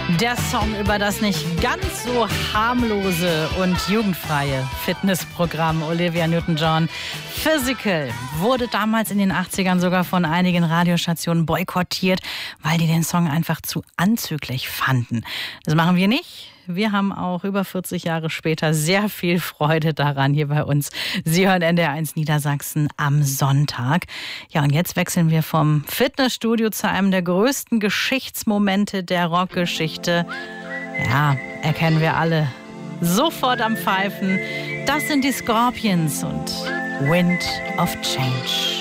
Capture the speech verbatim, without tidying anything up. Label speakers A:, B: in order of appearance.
A: Der Song über das nicht ganz so harmlose und jugendfreie Fitnessprogramm Olivia Newton-John. Physical wurde damals in den achtzigern sogar von einigen Radiostationen boykottiert, weil die den Song einfach zu anzüglich fanden. Das machen wir nicht. Wir haben auch über vierzig Jahre später sehr viel Freude daran hier bei uns. Sie hören N D R eins Niedersachsen am Sonntag. Ja, und jetzt wechseln wir vom Fitnessstudio zu einem der größten Geschichtsmomente der Rockgeschichte. Ja, erkennen wir alle sofort am Pfeifen. Das sind die Scorpions und Wind of Change.